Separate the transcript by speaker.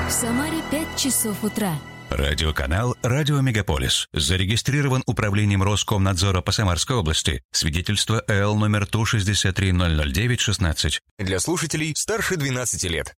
Speaker 1: В Самаре 5 часов утра.
Speaker 2: Радиоканал «Радио Мегаполис». Зарегистрирован управлением Роскомнадзора по Самарской области. Свидетельство ЭЛ номер ТУ 6300916.
Speaker 3: Для слушателей старше 12 лет.